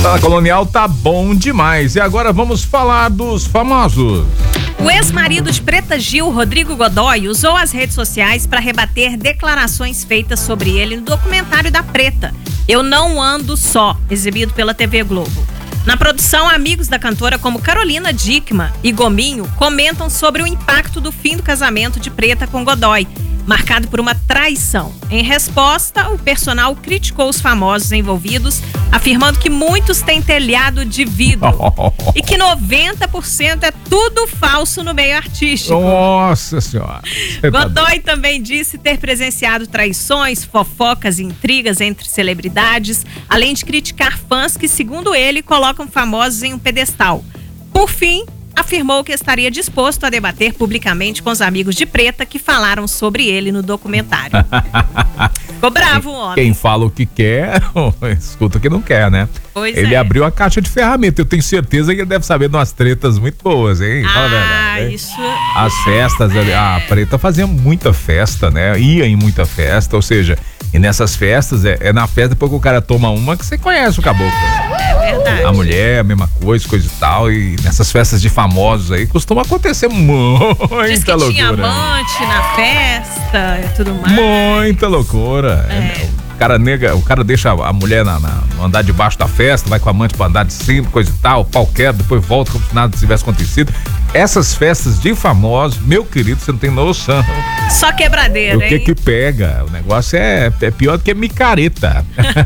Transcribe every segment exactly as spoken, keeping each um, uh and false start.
Na Colonial tá bom demais. E agora vamos falar dos famosos. O ex-marido de Preta Gil, Rodrigo Godoy, usou as redes sociais para rebater declarações feitas sobre ele no documentário da Preta, Eu Não Ando Só, exibido pela T V Globo. Na produção, amigos da cantora como Carolina Dickmann e Gominho comentam sobre o impacto do fim do casamento de Preta com Godoy, marcado por uma traição. Em resposta, o personal criticou os famosos envolvidos, afirmando que muitos têm telhado de vidro e que noventa por cento é tudo falso no meio artístico. Nossa Senhora! Godoy também disse ter presenciado traições, fofocas e intrigas entre celebridades, além de criticar fãs que, segundo ele, colocam famosos em um pedestal. Por fim, afirmou que estaria disposto a debater publicamente com os amigos de Preta que falaram sobre ele no documentário. Ficou bravo o homem. Quem fala o que quer, escuta o que não quer, né? Pois ele é. abriu a caixa de ferramentas. Eu tenho certeza que ele deve saber de umas tretas muito boas, hein? Fala a Ah, verdade, hein? isso. As festas, ali, a Preta fazia muita festa, né? Ia em muita festa, ou seja, e nessas festas, é, é na festa depois que o cara toma uma que você conhece o caboclo. É verdade. A mulher, a mesma coisa, coisa e tal. E nessas festas de famosos aí, costuma acontecer muita Diz que loucura. tinha amante na festa e tudo mais. Muita loucura. É. O cara nega, o cara deixa a mulher na, na, no andar de baixo da festa, vai com a amante pra andar de cima, coisa e tal, pau quebra, depois volta como se nada tivesse acontecido. Essas festas de famosos, meu querido, você não tem noção. Só quebradeira, O que hein? que pega? O negócio é, é pior do que micareta.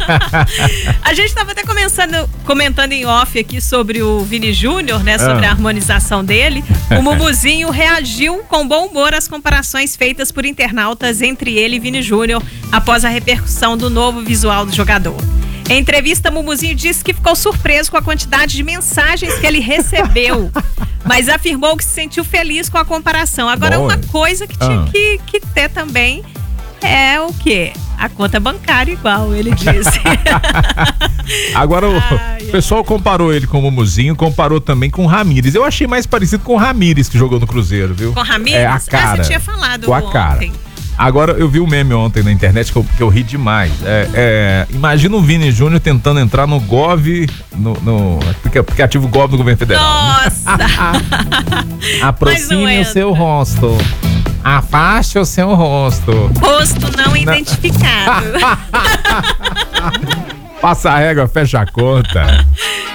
A gente estava até começando, comentando em off aqui sobre o Vini Júnior, né? Sobre Ah. a harmonização dele. O Mumuzinho reagiu com bom humor às comparações feitas por internautas entre ele e Vini Júnior após a repercussão do novo visual do jogador. Em entrevista, Mumuzinho disse que ficou surpreso com a quantidade de mensagens que ele recebeu, mas afirmou que se sentiu feliz com a comparação. Agora, Bom. uma coisa que tinha Ah. que, que ter também é o quê? A conta bancária igual, ele disse. Agora o Ai, o pessoal comparou ele com o Mumuzinho, comparou também com o Ramires. Eu achei mais parecido com o Ramires que jogou no Cruzeiro, viu? Com Ramires? É, a cara. Ah, você tinha falado com a ontem. cara. Agora, eu vi um meme ontem na internet que eu, que eu ri demais. É, é, imagina o Vini Júnior tentando entrar no Gov, no, no aplicativo Gov do governo federal. Nossa! Aproxime o entra. seu rosto. Afaste o seu rosto. Rosto não identificado. Passa a régua, fecha a conta.